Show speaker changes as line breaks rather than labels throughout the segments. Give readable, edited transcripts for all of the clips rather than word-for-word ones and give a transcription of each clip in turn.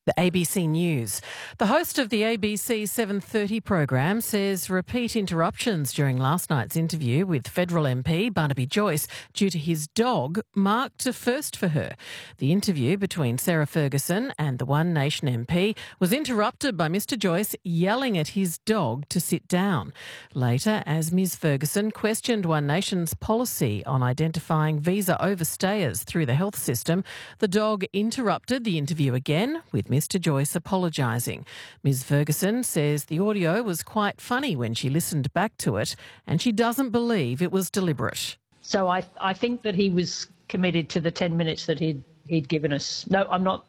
The ABC News. The host of the ABC 7:30 program says repeat interruptions during last night's interview with federal MP Barnaby Joyce due to his dog marked a first for her. The interview between Sarah Ferguson and the One Nation MP was interrupted by Mr Joyce yelling at his dog to sit down. Later, as Ms Ferguson questioned One Nation's policy on identifying visa overstayers through the health system, the dog interrupted the interview again, with Mr Joyce apologising. Ms Ferguson says the audio was quite funny when she listened back to it, and she doesn't believe it was deliberate.
So I think that he was committed to the 10 minutes that he'd given us. No, I'm not.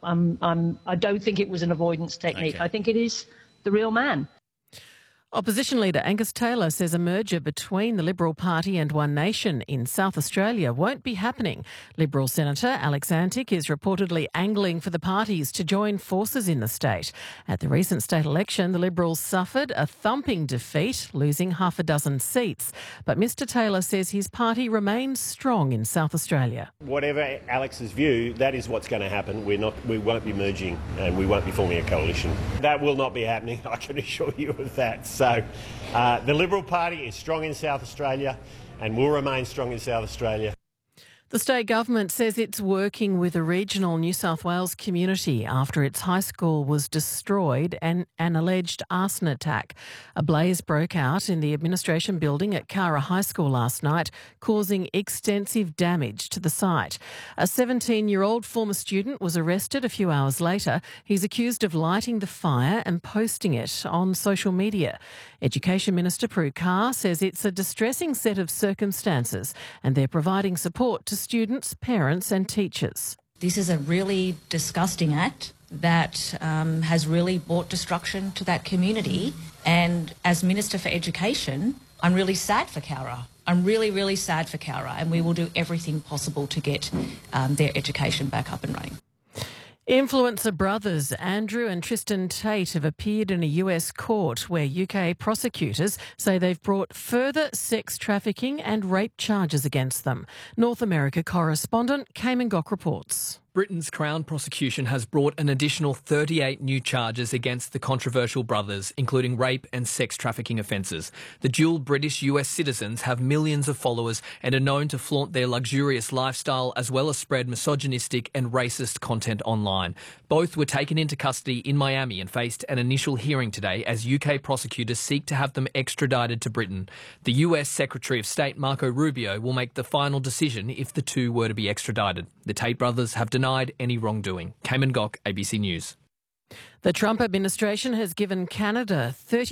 I don't think it was an avoidance technique. Okay. I think it is the real man.
Opposition leader Angus Taylor says a merger between the Liberal Party and One Nation in South Australia won't be happening. Liberal Senator Alex Antic is reportedly angling for the parties to join forces in the state. At the recent state election, the Liberals suffered a thumping defeat, losing half a dozen seats. But Mr Taylor says his party remains strong in South Australia.
Whatever Alex's view, that is what's going to happen. We won't be merging and we won't be forming a coalition. That will not be happening, I can assure you of that. So the Liberal Party is strong in South Australia and will remain strong in South Australia.
The state government says it's working with a regional New South Wales community after its high school was destroyed and an alleged arson attack. A blaze broke out in the administration building at Cara High School last night, causing extensive damage to the site. A 17-year-old former student was arrested a few hours later. He's accused of lighting the fire and posting it on social media. Education Minister Prue Carr says it's a distressing set of circumstances and they're providing support to students, parents and teachers.
This is a really disgusting act that has really brought destruction to that community. And as Minister for Education, I'm really sad for Cara. I'm really, really sad for Cara, and we will do everything possible to get their education back up and running.
Influencer brothers Andrew and Tristan Tate have appeared in a US court where UK prosecutors say they've brought further sex trafficking and rape charges against them. North America correspondent Cayman Gok reports.
Britain's Crown prosecution has brought an additional 38 new charges against the controversial brothers, including rape and sex trafficking offences. The dual British-US citizens have millions of followers and are known to flaunt their luxurious lifestyle as well as spread misogynistic and racist content online. Both were taken into custody in Miami and faced an initial hearing today as UK prosecutors seek to have them extradited to Britain. The US Secretary of State Marco Rubio will make the final decision if the two were to be extradited. The Tate brothers have denied any wrongdoing. Cayman Gok, ABC News.
The Trump administration has given Canada $30